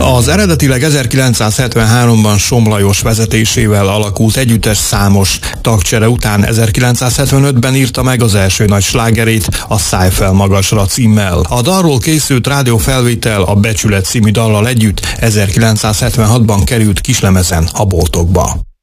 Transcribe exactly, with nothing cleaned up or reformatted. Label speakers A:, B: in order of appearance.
A: Az eredetileg ezerkilencszázhetvenháromban Somm Lajos vezetésével alakult együttes számos tagcsere után ezerkilencszázhetvenötben írta meg az első nagy slágerét, a Szállj fel magasra címmel. A dalról készült rádiófelvétel a Becsület című dallal együtt ezerkilencszázhetvenhatban került kislemezen a boltokba.